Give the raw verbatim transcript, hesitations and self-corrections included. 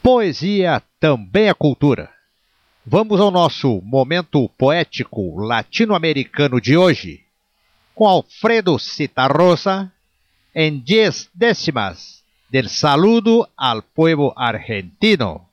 Poesia também é cultura. Vamos ao nosso momento poético latino-americano de hoje, com Alfredo Citarrosa, em diez décimas del saludo al pueblo argentino.